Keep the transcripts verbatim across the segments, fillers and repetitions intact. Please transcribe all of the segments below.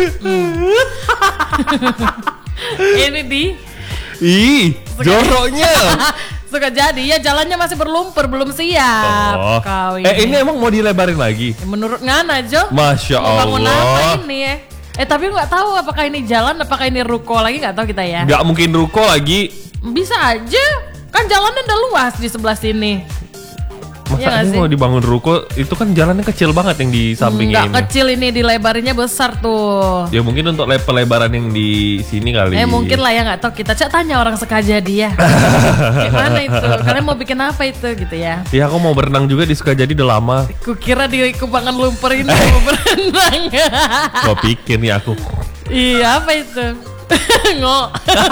Hmm. Ini di. Ih, joroknya. Suka jadi ya, jalannya masih berlumpur, belum siap. Oh. Kau ini. Eh ini emang mau dilebarin lagi? Menurut Ngana Jo. Masya Allah. Bangun apa ini ya? Eh tapi nggak tahu apakah ini jalan, apakah ini ruko lagi, nggak tahu kita ya. Nggak mungkin ruko lagi. Bisa aja, kan jalannya udah luas di sebelah sini. Masa Ya ini mau dibangun ruko, itu kan jalannya kecil banget yang di sampingnya Nggak ini. kecil ini, dilebarinnya besar tuh. Ya mungkin untuk le- pelebaran yang di sini kali. Eh mungkin lah ya, nggak tahu, kita cak tanya orang Sekajadi ya. Gimana itu? Kalian mau bikin apa itu gitu ya? Ya aku mau berenang juga di Sukajadi udah lama. Kukira di kubangan lumpur ini mau berenang. Gua pikir nih aku. Iya, apa itu? Ngok.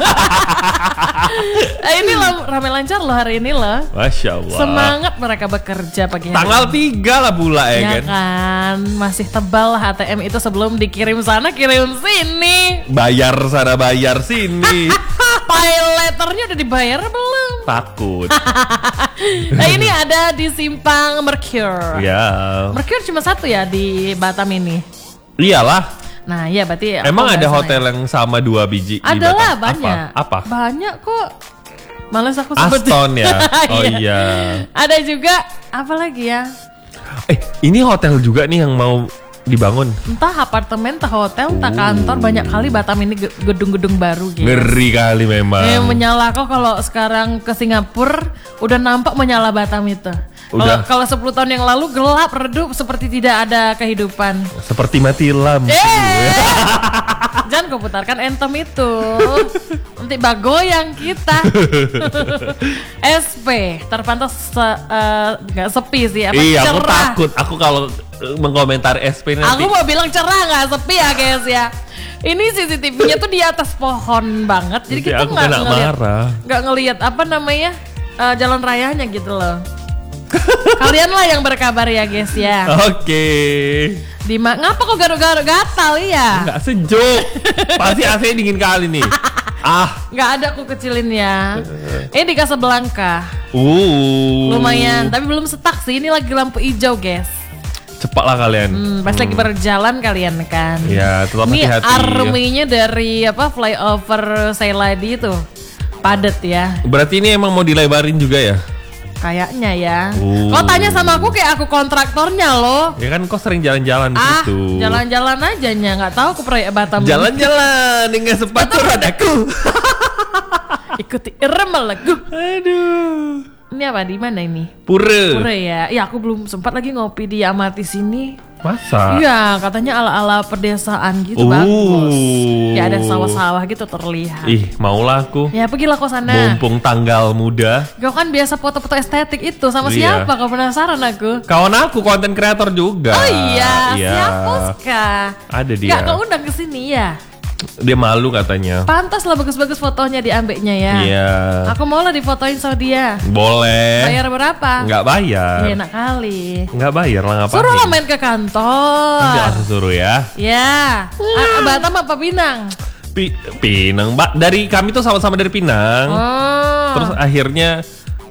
Eh, ini lah, rame lancar loh hari ini loh. Masya Allah. Semangat mereka bekerja pagi hari. Tanggal tiga lah pula ya, Ya kan? kan, masih tebal lah A T M itu sebelum dikirim sana kirim sini. Bayar sana bayar sini. Pay letternya udah dibayar belum? Takut. Nah ini ada di Simpang Mercure. Ya. Mercure cuma satu ya di Batam ini. Iyalah. Nah iya berarti. Emang aku ada nggak salah hotel ya. yang sama dua biji? di Ada lah Batam? banyak. Apa? Apa? Banyak kok. Males aku sebut. Aston ya. Oh iya. Ada juga apa lagi ya? Eh, ini hotel juga nih yang mau dibangun. Entah apartemen, entah hotel, entah Oh. kantor. Banyak kali Batam ini ge- gedung-gedung baru gitu. Ngeri kali memang. Eh menyala kok kalau sekarang ke Singapura udah nampak menyala Batam itu. Kalau Udah. kalau sepuluh tahun yang lalu gelap redup seperti tidak ada kehidupan. Seperti mati lampu. Eh, jangan kau putarkan anthem itu. Nanti bagoyang kita. S P terpantau se, eh, nggak sepi sih, apa Iya, aku cerah. takut. Aku kalau eh, mengomentari S P nanti. Aku mau bilang cerah nggak sepi ya guys ya. Ini C C T V-nya tuh di atas pohon banget, jadi Nanti kita aku nggak kena ngelihat, marah. nggak ngelihat apa namanya eh, jalan rayanya gitu loh. Kalian lah yang berkabar ya guys ya. Oke. Di ma- ngapa kok garuk-garuk gatal ya? Nggak sejuk. Pasti A C dingin kali nih. Ah. Nggak ada aku kecilin ya. Ini di Casablanca. Uh. Lumayan, tapi belum setak sih. Ini lagi lampu hijau guys. Cepat lah kalian. Hmm, pas lagi berjalan kalian kan. Ya, tetap Ini hati-hati. arminya dari apa flyover Sailadi itu padat ya. Berarti ini emang mau dilebarin juga ya? Kayaknya ya. Oh. Kau tanya sama aku kayak aku kontraktornya loh. Ya kan kok sering jalan-jalan di Ah, situ. jalan-jalan aja nya, nggak tahu aku proyek Batam. Jalan-jalan dengan sepatu rodaku. Ikuti irama lagu. Aduh. Ini apa di mana ini? Pura. Pura ya. Ya aku belum sempat lagi ngopi di Amati sini. Masa? Iya, katanya ala-ala pedesaan gitu Oh. bagus. Ya ada sawah-sawah gitu terlihat. Ih, maulah aku. Ya pergilah kau sana. Mumpung tanggal muda. Kau kan biasa foto-foto estetik itu sama Iya. siapa? Kau penasaran aku? Kawan aku konten kreator juga. Oh iya, Iya. siapa Kak? Ada dia. Gak kau undang ke sini ya? Dia malu katanya. Pantas lah bagus-bagus fotonya diambilnya ya. Iya. Aku mau lah difotoin sama dia. Boleh. Bayar berapa? Nggak bayar. Ya, enak kali. Nggak bayar lah ngapain? Suruh lah main ke kantor. Nanti langsung suruh ya. Ya. A- Batam apa Pinang? Pi- Pinang, Mbak. Dari kami tuh sama-sama dari Pinang. Oh. Terus akhirnya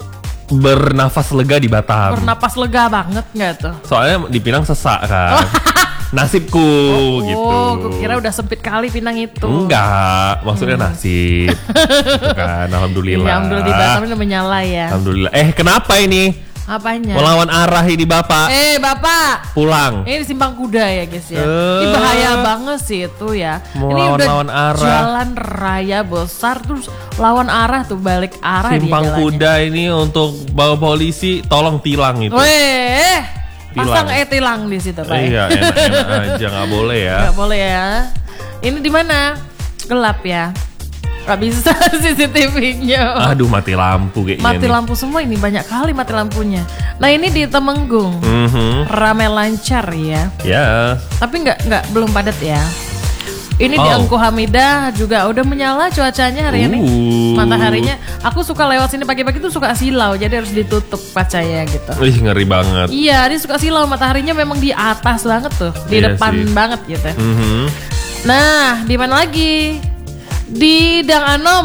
bernafas lega di Batam. Bernapas lega banget nggak tuh? Soalnya di Pinang sesak kan. Nasibku gitu. Oh, gue kira udah sempit kali Pinang itu. Enggak, maksudnya nasib. Gitu kan, alhamdulillah. Ya, alhamdulillah di Batam ini menyala ya. Alhamdulillah. Eh, kenapa ini? Apanya? Melawan arah ini Bapak. Eh, Bapak. Pulang. Ini di Simpang Kuda ya guys ya. Eh. Ini bahaya banget sih itu ya. Mau Ini udah lawan-lawan arah. jalan raya besar terus lawan arah tuh, balik arah dia Simpang jalannya. Kuda ini untuk bawa polisi, tolong tilang itu. Weh, pasang Tilang. e tilang di situ Pak. Iya, enak-enak aja, nggak boleh ya. Gak boleh ya. Ini di mana? Gelap ya. Gak bisa C C T V-nya. Aduh, mati lampu kayaknya. Mati nih. lampu semua ini, banyak kali mati lampunya. Nah ini di Temenggung, Mhm. rame lancar ya. Ya. Tapi nggak nggak belum padat ya. Ini di Oh. Engku Hamidah juga udah menyala cuacanya hari ini. Uh. Mataharinya, aku suka lewat sini pagi-pagi tuh suka silau, jadi harus ditutup kacanya gitu. Ih, ngeri banget. Iya, dia suka silau, mataharinya memang di atas banget tuh, di Iya depan sih. banget gitu. Mhm. Nah, di mana lagi? Di Dang Anom.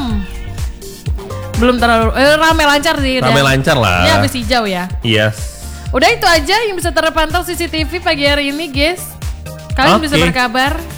Belum terlalu eh, rame lancar sih. Rame udah. lancar lah. Ini habis hijau ya. Yes. Udah itu aja yang bisa terpantau C C T V pagi hari ini, guys. Kalian Oke. bisa berkabar.